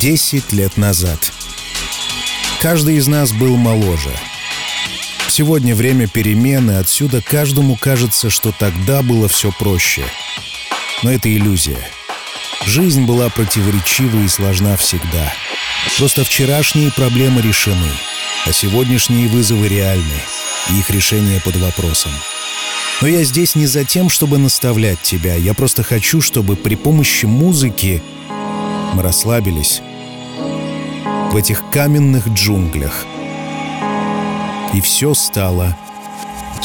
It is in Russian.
10 лет назад. Каждый из нас был моложе. Сегодня время перемен, и отсюда каждому кажется, что тогда было все проще. Но это иллюзия. Жизнь была противоречива и сложна всегда. Просто вчерашние проблемы решены, а сегодняшние вызовы реальны, и их решение под вопросом. Но я здесь не за тем, чтобы наставлять тебя. Я просто хочу, чтобы при помощи музыки мы расслабились в этих каменных джунглях, и все стало